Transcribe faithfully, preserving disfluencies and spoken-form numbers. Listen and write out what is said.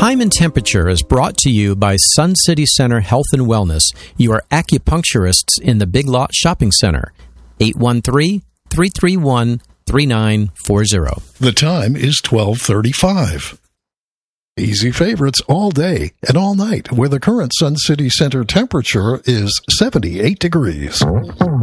Time and Temperature is brought to you by Sun City Center Health and Wellness, your acupuncturists in the Big Lot Shopping Center. eight one three, three three one, three nine four zero. The time is twelve thirty-five. Easy favorites all day and all night, where the current Sun City Center temperature is seventy-eight degrees.